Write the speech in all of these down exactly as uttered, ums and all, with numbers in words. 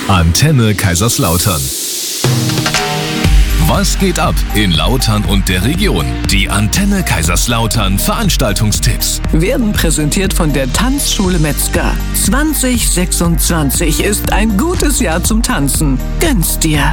Antenne Kaiserslautern. Was geht ab in Lautern und der Region? Die Antenne Kaiserslautern Veranstaltungstipps werden präsentiert von der Tanzschule Metzger. zwanzig sechsundzwanzig ist ein gutes Jahr zum Tanzen. Gönn's dir!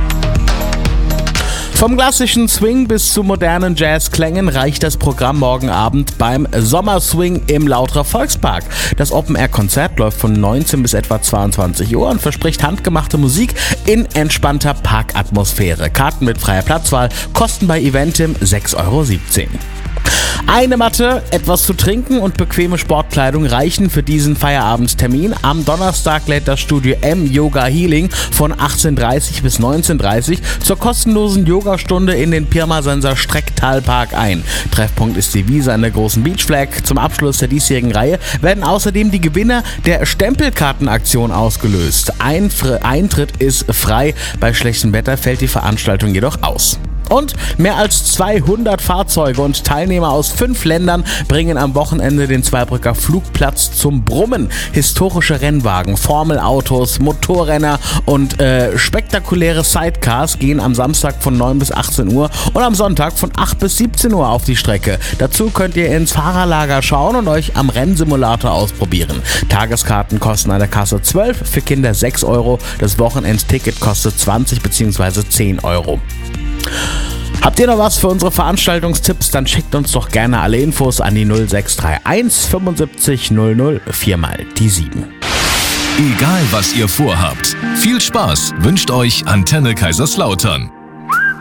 Vom klassischen Swing bis zu modernen Jazzklängen reicht das Programm morgen Abend beim Sommerswing im Lauterer Volkspark. Das Open-Air-Konzert läuft von neunzehn bis etwa zweiundzwanzig Uhr und verspricht handgemachte Musik in entspannter Parkatmosphäre. Karten mit freier Platzwahl kosten bei Eventim sechs Euro siebzehn. Eine Matte, etwas zu trinken und bequeme Sportkleidung reichen für diesen Feierabendtermin. Am Donnerstag lädt das Studio M Yoga Healing von achtzehn Uhr dreißig bis neunzehn Uhr dreißig zur kostenlosen Yogastunde in den Pirmasenser Strecktalpark ein. Treffpunkt ist die Wiese an der großen Beachflag. Zum Abschluss der diesjährigen Reihe werden außerdem die Gewinner der Stempelkartenaktion ausgelöst. Einfr- Eintritt ist frei, bei schlechtem Wetter fällt die Veranstaltung jedoch aus. Und mehr als zweihundert Fahrzeuge und Teilnehmer aus fünf Ländern bringen am Wochenende den Zweibrücker Flugplatz zum Brummen. Historische Rennwagen, Formelautos, Motorrenner und äh, spektakuläre Sidecars gehen am Samstag von neun bis achtzehn Uhr und am Sonntag von acht bis siebzehn Uhr auf die Strecke. Dazu könnt ihr ins Fahrerlager schauen und euch am Rennsimulator ausprobieren. Tageskarten kosten an der Kasse zwölf, für Kinder sechs Euro. Das Wochenendticket kostet zwanzig bzw. zehn Euro. Habt ihr noch was für unsere Veranstaltungstipps? Dann schickt uns doch gerne alle Infos an die null sechs drei eins fünfundsiebzig null null vier mal die sieben. Egal was ihr vorhabt, viel Spaß wünscht euch Antenne Kaiserslautern.